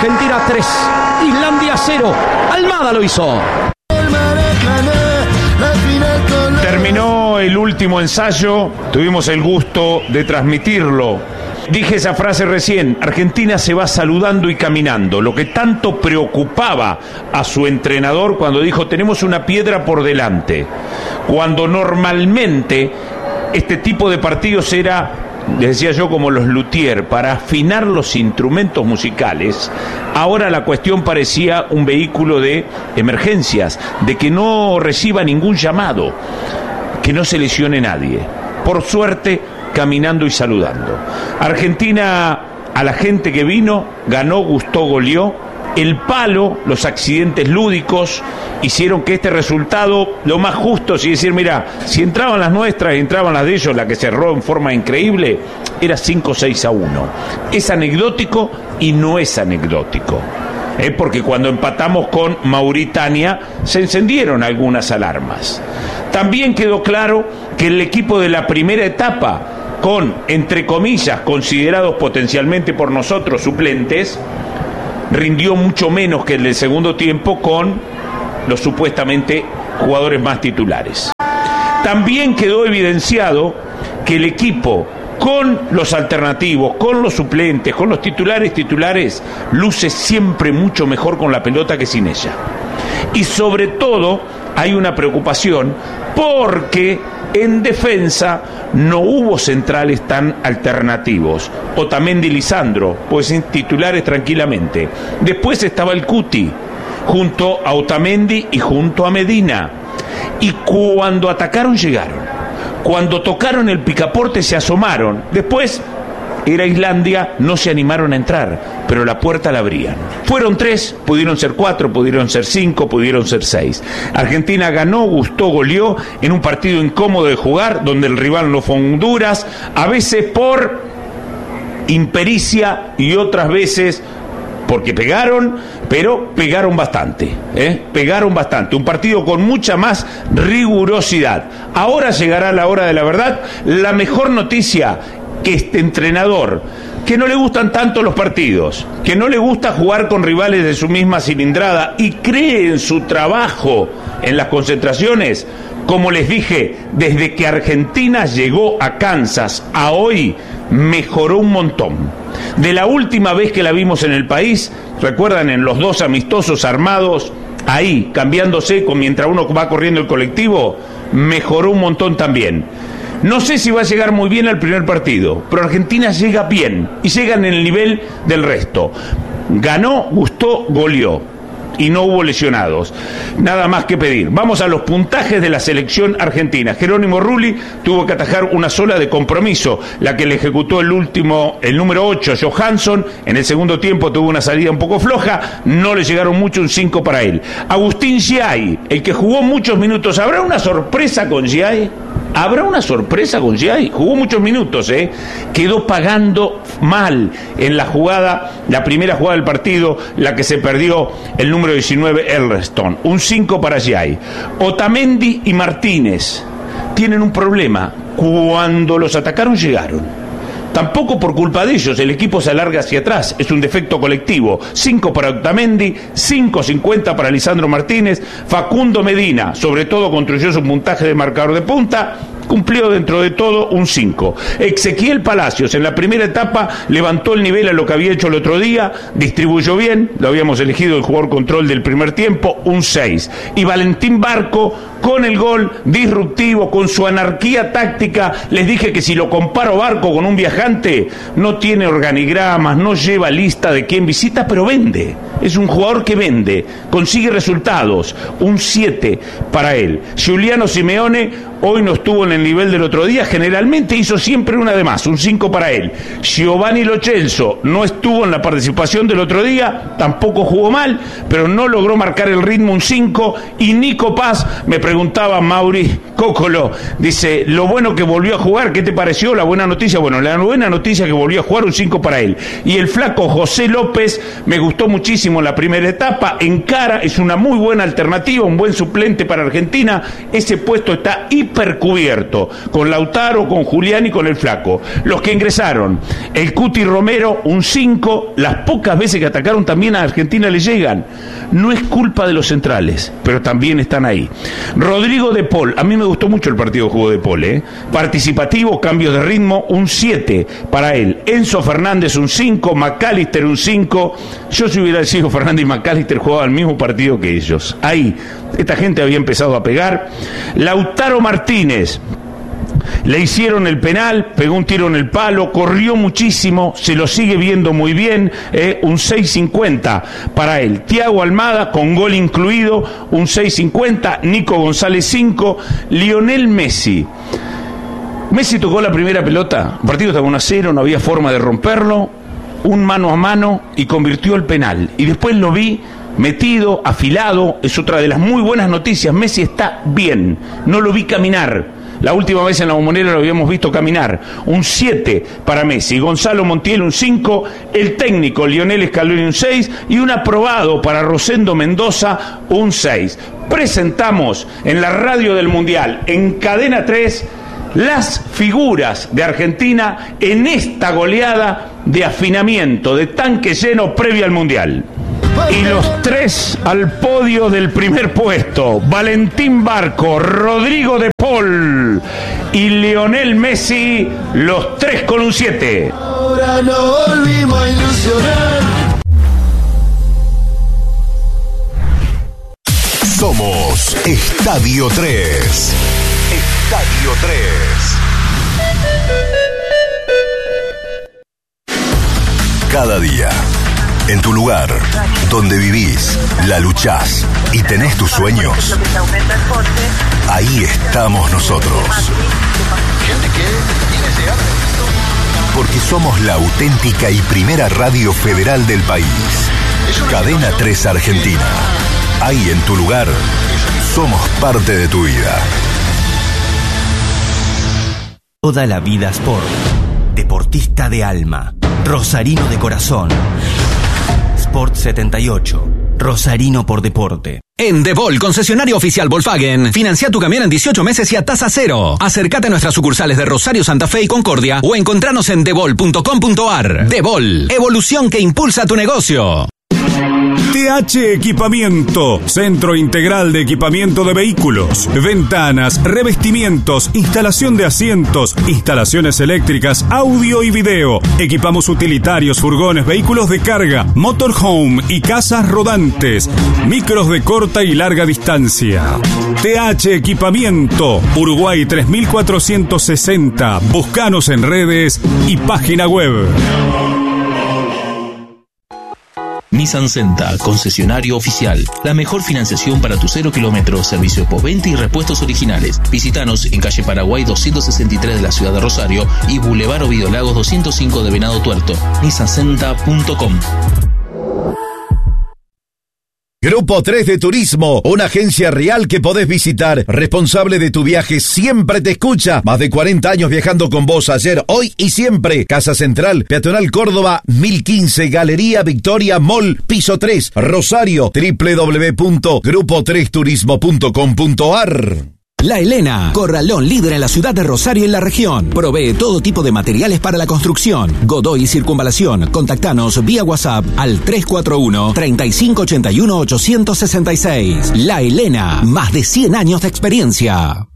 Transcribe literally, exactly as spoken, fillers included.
Argentina tres, Islandia cero. Almada lo hizo. Terminó el último ensayo, tuvimos el gusto de transmitirlo. Dije esa frase recién: Argentina se va saludando y caminando, lo que tanto preocupaba a su entrenador cuando dijo tenemos una piedra por delante, cuando normalmente este tipo de partidos era, les decía yo, como los luthier, para afinar los instrumentos musicales. Ahora la cuestión parecía un vehículo de emergencias, de que no reciba ningún llamado, que no se lesione nadie. Por suerte, caminando y saludando. Argentina, a la gente que vino, ganó, gustó, goleó. El palo, los accidentes lúdicos hicieron que este resultado, lo más justo, si decir, mira, si entraban las nuestras y entraban las de ellos, la que cerró en forma increíble, era cinco seis a uno. Es anecdótico y no es anecdótico. ¿Eh? Porque cuando empatamos con Mauritania se encendieron algunas alarmas. También quedó claro que el equipo de la primera etapa, con, entre comillas, considerados potencialmente por nosotros suplentes, rindió mucho menos que el del segundo tiempo con los supuestamente jugadores más titulares. También quedó evidenciado que el equipo, con los alternativos, con los suplentes, con los titulares titulares, luce siempre mucho mejor con la pelota que sin ella. Y sobre todo hay una preocupación porque en defensa no hubo centrales tan alternativos. Otamendi y Lisandro, pues sin titulares tranquilamente. Después estaba el Cuti, junto a Otamendi y junto a Medina. Y cuando atacaron llegaron. Cuando tocaron el picaporte se asomaron. Después era Islandia, no se animaron a entrar, pero la puerta la abrían. Fueron tres, pudieron ser cuatro, pudieron ser cinco, pudieron ser seis. Argentina ganó, gustó, goleó en un partido incómodo de jugar, donde el rival no fue Honduras, a veces por impericia y otras veces porque pegaron, pero pegaron bastante, ¿eh? pegaron bastante. Un partido con mucha más rigurosidad. Ahora llegará la hora de la verdad. La mejor noticia, que este entrenador, que no le gustan tanto los partidos, que no le gusta jugar con rivales de su misma cilindrada y cree en su trabajo en las concentraciones, como les dije, desde que Argentina llegó a Kansas a hoy, mejoró un montón. De la última vez que la vimos en el país, recuerdan, en los dos amistosos armados, ahí, cambiándose con, mientras uno va corriendo el colectivo, mejoró un montón también. No sé si va a llegar muy bien al primer partido, pero Argentina llega bien y llega en el nivel del resto. Ganó, gustó, goleó y no hubo lesionados. Nada más que pedir. Vamos a los puntajes de la selección argentina. Jerónimo Rulli tuvo que atajar una sola de compromiso, la que le ejecutó el último, el número ocho, Johansson. En el segundo tiempo tuvo una salida un poco floja, no le llegaron mucho, un cinco para él. Agustín Giai, el que jugó muchos minutos. ¿Habrá una sorpresa con Giai? ¿Habrá una sorpresa con Giai? Jugó muchos minutos, ¿eh? Quedó pagando mal en la jugada, la primera jugada del partido, la que se perdió el número diecinueve, Elreston. Un cinco para Giai. Otamendi y Martínez tienen un problema. Cuando los atacaron llegaron. Tampoco por culpa de ellos, el equipo se alarga hacia atrás, es un defecto colectivo. cinco para Otamendi, cinco cincuenta para Lisandro Martínez. Facundo Medina, sobre todo, construyó su puntaje de marcador de punta, cumplió dentro de todo un cinco. Ezequiel Palacios, en la primera etapa, levantó el nivel a lo que había hecho el otro día, distribuyó bien, lo habíamos elegido el jugador control del primer tiempo, un seis. Y Valentín Barco, con el gol disruptivo, con su anarquía táctica. Les dije que si lo comparo Barco con un viajante, no tiene organigramas, no lleva lista de quién visita, pero vende. Es un jugador que vende, consigue resultados. Un siete para él. Giuliano Simeone hoy no estuvo en el nivel del otro día, generalmente hizo siempre una de más, un cinco para él. Giovanni Lo Celso no estuvo en la participación del otro día, tampoco jugó mal, pero no logró marcar el ritmo, un cinco. Y Nico Paz, me preguntaba Mauri, Cócolo dice, lo bueno que volvió a jugar, ¿qué te pareció? La buena noticia, bueno, la buena noticia que volvió a jugar, un cinco para él. Y el flaco José López, me gustó muchísimo en la primera etapa, encara, es una muy buena alternativa, un buen suplente para Argentina, ese puesto está hipercubierto, con Lautaro, con Julián y con el flaco. Los que ingresaron, el Cuti Romero, un cinco, las pocas veces que atacaron también a Argentina le llegan. No es culpa de los centrales, pero también están ahí. Rodrigo de Paul, a mí me gustó mucho el partido que jugó de Paul, ¿eh? Participativo, cambios de ritmo, un siete para él. Enzo Fernández, un cinco, McAllister, un cinco. Yo si hubiera sido Fernández y McAllister jugaba el mismo partido que ellos. Ahí, esta gente había empezado a pegar. Lautaro Martínez, le hicieron el penal, pegó un tiro en el palo, corrió muchísimo, se lo sigue viendo muy bien, eh, un seis cincuenta para él. Thiago Almada, con gol incluido, un seis cincuenta. Nico González, cinco. Lionel Messi. Messi tocó la primera pelota, el partido estaba uno a cero, no había forma de romperlo, un mano a mano y convirtió el penal. Y después lo vi metido, afilado, es otra de las muy buenas noticias. Messi está bien, no lo vi caminar. La última vez en la Bombonera lo habíamos visto caminar. Un siete para Messi. Gonzalo Montiel, un cinco. El técnico Lionel Scaloni, un seis. Y un aprobado para Rosendo Mendoza, un seis. Presentamos en la radio del Mundial, en Cadena tres, las figuras de Argentina en esta goleada de afinamiento, de tanque lleno previa al Mundial. Y los tres al podio del primer puesto: Valentín Barco, Rodrigo de Paul y Lionel Messi, los tres con un siete. Ahora no volvimos a ilusionar. Somos Estadio tres. Estadio tres. Cada día, en tu lugar, donde vivís, la luchás y tenés tus sueños, ahí estamos nosotros. Porque somos la auténtica y primera radio federal del país. Cadena tres Argentina. Ahí en tu lugar, somos parte de tu vida. Toda la vida Sport. Deportista de alma. Rosarino de corazón. Sport setenta y ocho. Rosarino por deporte. En Devol, concesionario oficial Volkswagen, financia tu camión en dieciocho meses y a tasa cero. Acércate a nuestras sucursales de Rosario, Santa Fe y Concordia o encontranos en devol punto com punto ar. Devol, evolución que impulsa tu negocio. T H Equipamiento, Centro Integral de Equipamiento de Vehículos, ventanas, revestimientos, instalación de asientos, instalaciones eléctricas, audio y video. Equipamos utilitarios, furgones, vehículos de carga, motorhome y casas rodantes, micros de corta y larga distancia. T H Equipamiento, Uruguay tres mil cuatrocientos sesenta. Búscanos en redes y página web. Nissan Senta, concesionario oficial. La mejor financiación para tu cero kilómetros, servicio de postventa y repuestos originales. Visítanos en calle Paraguay doscientos sesenta y tres de la ciudad de Rosario y Boulevard Ovidio Lagos doscientos cinco de Venado Tuerto. nissan senta punto com. Grupo tres de Turismo, una agencia real que podés visitar. Responsable de tu viaje, siempre te escucha. Más de cuarenta años viajando con vos, ayer, hoy y siempre. Casa Central, Peatonal Córdoba, mil quince, Galería Victoria Mall, piso tres, Rosario, doble u doble u doble u punto grupo tres turismo punto com punto ar. La Helena, corralón líder en la ciudad de Rosario y en la región. Provee todo tipo de materiales para la construcción. Godoy y Circunvalación. Contactanos vía WhatsApp al tres cuatro uno, tres cinco ocho uno, ocho seis seis. La Helena, más de cien años de experiencia.